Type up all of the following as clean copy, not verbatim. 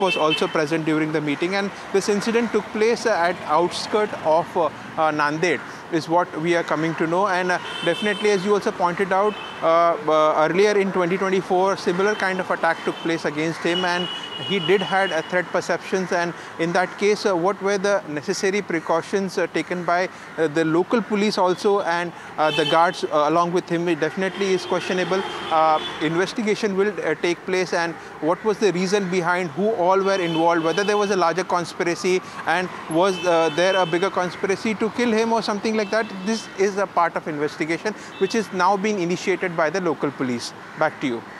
was also present during the meeting, and this incident took place at outskirts of Nanded is what we are coming to know. And definitely, as you also pointed out, earlier in 2024 similar kind of attack took place against him, and he did had threat perceptions. And in that case, what were the necessary precautions taken by the local police also and the guards along with him? It definitely is questionable. Investigation will take place, and what was the reason behind, who all were involved, whether there was a larger conspiracy, and was there a bigger conspiracy to kill him or something like that. This is a part of investigation which is now being initiated by the local police. Back to you.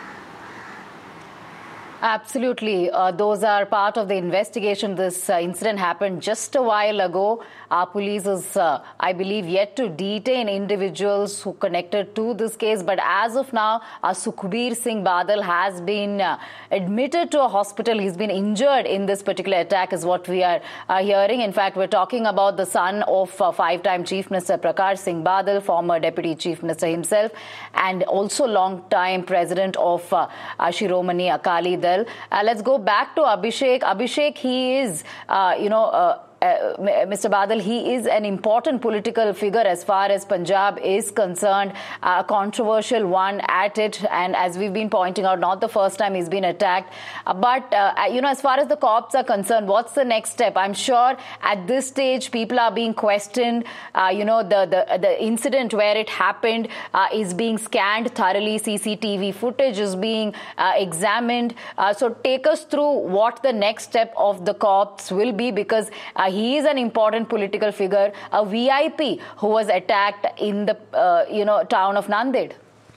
Absolutely. Those are part of the investigation. This incident happened just a while ago. Our police is, I believe, yet to detain individuals who connected to this case. But as of now, Sukhbir Singh Badal has been admitted to a hospital. He's been injured in this particular attack is what we are hearing. In fact, we're talking about the son of five-time Chief Minister Prakash Singh Badal, former Deputy Chief Minister himself, and also long-time President of Shiromani Akali Dal. Let's go back to Abhishek. Abhishek, he is, Mr. Badal, he is an important political figure as far as Punjab is concerned, a controversial one at it. And as we've been pointing out, not the first time he's been attacked. But, as far as the cops are concerned, what's the next step? I'm sure at this stage, people are being questioned. The incident where it happened is being scanned thoroughly. CCTV footage is being examined. So take us through what the next step of the cops will be, because he is an important political figure, a VIP who was attacked in the town of Nanded.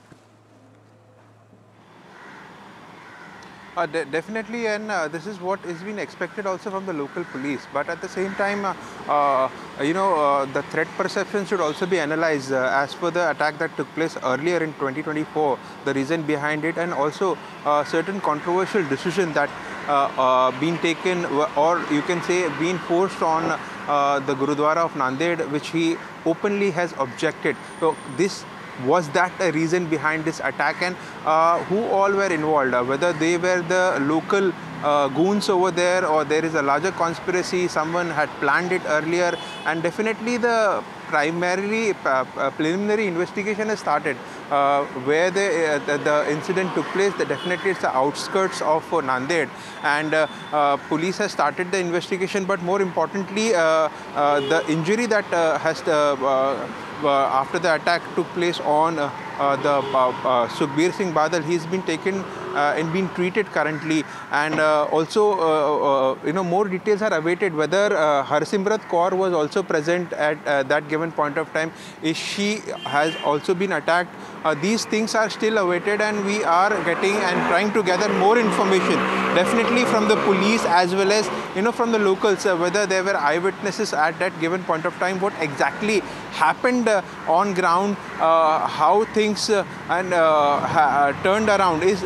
Definitely, and this is what is being expected also from the local police. But at the same time, the threat perception should also be analyzed as per the attack that took place earlier in 2024, the reason behind it, and also certain controversial decision that been taken, or you can say being forced on the Gurudwara of Nanded, which he openly has objected. So this was that a reason behind this attack, and who all were involved, whether they were the local goons over there, or there is a larger conspiracy, someone had planned it earlier. And definitely the preliminary investigation has started where the incident took place. Definitely it's the outskirts of Nanded, and police has started the investigation. But more importantly, the injury that has after the attack took place on Sukhbir Singh Badal, he's been taken and being treated currently, and also more details are awaited, whether Harsimrat Kaur was also present at that given point of time. If she has also been attacked, these things are still awaited, and we are getting and trying to gather more information, definitely from the police as well as from the locals, whether there were eyewitnesses at that given point of time, what exactly happened on ground, how things turned around is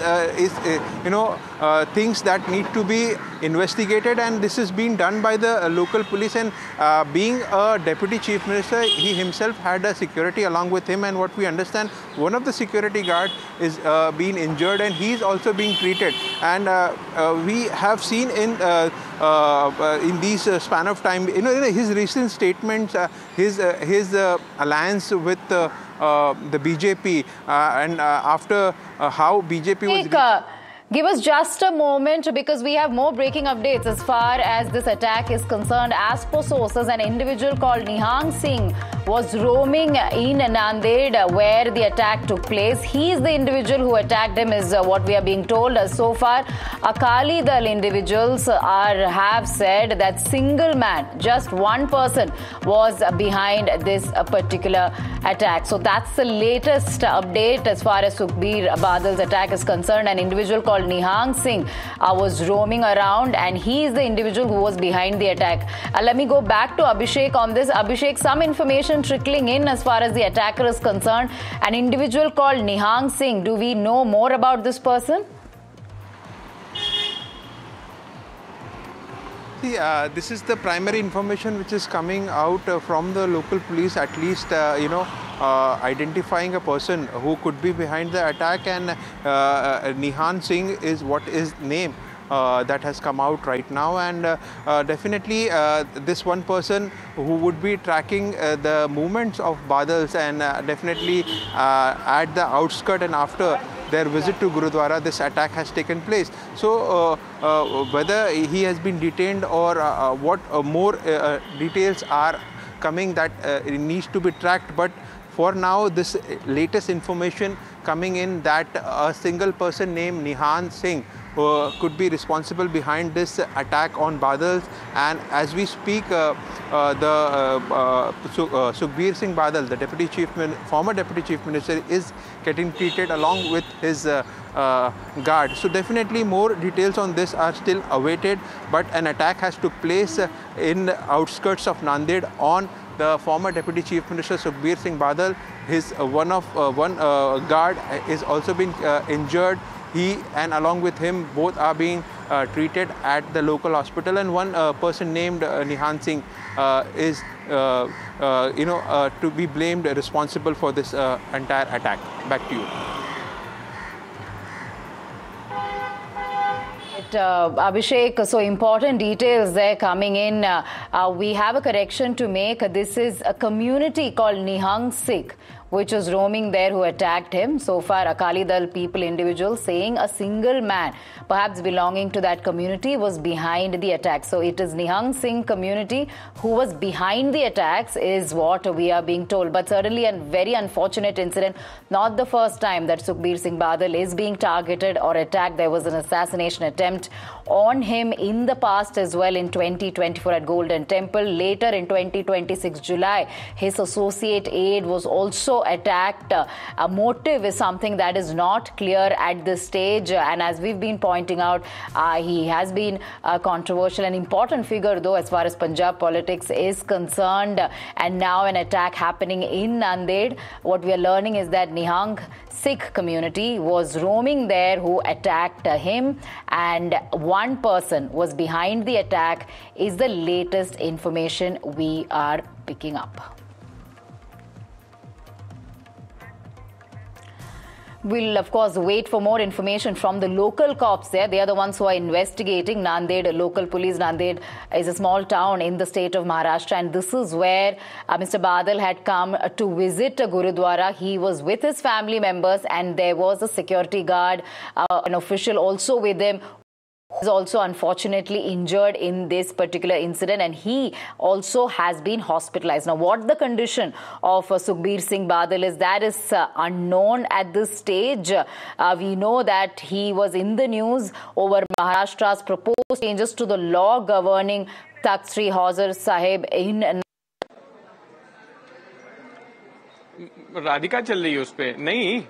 things that need to be investigated, and this is being done by the local police. And being a deputy chief minister, he himself had a security along with him, and what we understand, one of the security guard is being injured, and he is also being treated. And we have seen in these span of time, his recent statements, his alliance with the BJP, and after how BJP was... Give us just a moment, because we have more breaking updates as far as this attack is concerned. As per sources, an individual called Nihang Singh was roaming in Nanded where the attack took place. He is the individual who attacked him, is what we are being told. So far, Akali Dal individuals have said that single man, just one person, was behind this particular attack. So that's the latest update as far as Sukhbir Badal's attack is concerned. An individual called Nihang Singh was roaming around, and he is the individual who was behind the attack. Let me go back to Abhishek on this. Abhishek, some information trickling in as far as the attacker is concerned. An individual called Nihang Singh, do we know more about this person? See, this is the primary information which is coming out from the local police, at least, identifying a person who could be behind the attack, and Nihang Singh is what is name. that has come out right now, and definitely this one person who would be tracking the movements of Badals, and definitely at the outskirt and after their visit to Gurudwara, this attack has taken place. So whether he has been detained or what more details are coming, that needs to be tracked. But for now, this latest information coming in that a single person named Nihang Singh could be responsible behind this attack on Badals, and as we speak, Sukhbir Singh Badal, the former Deputy Chief Minister, is getting treated along with his guard. So definitely more details on this are still awaited, but an attack has took place in the outskirts of Nanded on the former Deputy Chief Minister Sukhbir Singh Badal. His one guard is also been injured. He and along with him both are being treated at the local hospital, and one person named Nihang Singh is to be blamed responsible for this entire attack. Back to you. Abhishek, so important details there coming in. We have a correction to make. This is a community called Nihang Sikh, which was roaming there, who attacked him. So far, Akali Dal people, individuals saying a single man, perhaps belonging to that community, was behind the attack. So it is Nihang Singh community who was behind the attacks, is what we are being told. But certainly a very unfortunate incident. Not the first time that Sukhbir Singh Badal is being targeted or attacked. There was an assassination attempt on him in the past as well, in 2024 at Golden Temple. Later in 2026 July, his associate aide was also attacked. A motive is something that is not clear at this stage, and as we've been pointing out, he has been a controversial and important figure, though, as far as Punjab politics is concerned. And now an attack happening in Nanded. What we are learning is that Nihang Sikh community was roaming there, who attacked him, and one person was behind the attack, is the latest information we are picking up. We'll, of course, wait for more information from the local cops there. They are the ones who are investigating. Nanded, local police. Nanded is a small town in the state of Maharashtra, and this is where Mr. Badal had come to visit Gurudwara. He was with his family members, and there was a security guard, an official also with him, is also unfortunately injured in this particular incident, and he also has been hospitalized. Now, what the condition of Sukhbir Singh Badal is, that is unknown at this stage. We know that he was in the news over Maharashtra's proposed changes to the law governing Takht Sri Hauzur Sahib in Radhika चल रही है उस पे नहीं.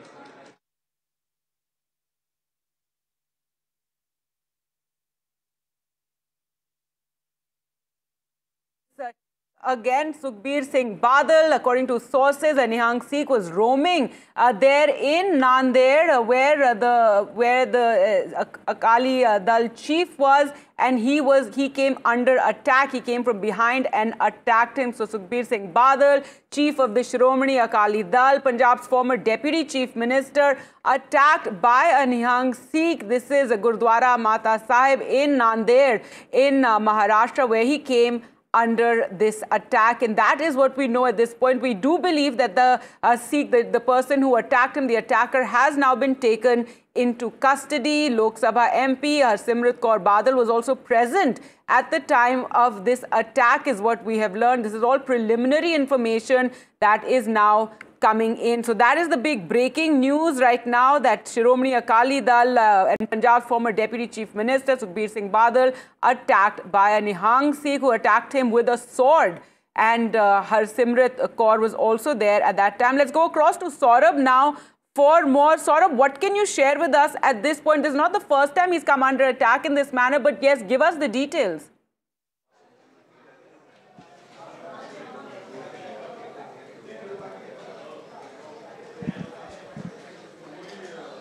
Again, Sukhbir Singh Badal, according to sources, Nihang Sikh was roaming there in Nanded, where the Akali Dal chief was, and he came under attack. He came from behind and attacked him. So Sukhbir Singh Badal, chief of the Shiromani Akali Dal, Punjab's former deputy chief minister, attacked by a Nihang Sikh. This is a Gurdwara Mata Sahib in Nanded in Maharashtra, where he came under this attack, and that is what we know at this point. We do believe that the Sikh, the person who attacked him, the attacker, has now been taken into custody. Lok Sabha MP Harsimrat Kaur Badal was also present at the time of this attack, is what we have learned. This is all preliminary information that is now coming in. So that is the big breaking news right now, that Shiromani Akali Dal and Punjab's former Deputy Chief Minister Sukhbir Singh Badal attacked by a Nihang Sikh who attacked him with a sword. And Harsimrat Kaur was also there at that time. Let's go across to Saurabh now for more. Saurabh, what can you share with us at this point? This is not the first time he's come under attack in this manner, but yes, give us the details.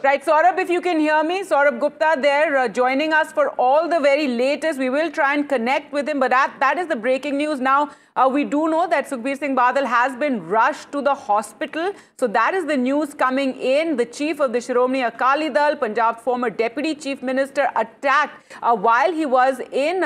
Right, Saurabh, if you can hear me, Saurabh Gupta there joining us for all the very latest. We will try and connect with him, but that is the breaking news. Now, we do know that Sukhbir Singh Badal has been rushed to the hospital. So that is the news coming in. The chief of the Shiromani Akali Dal, Punjab's former deputy chief minister, attacked while he was in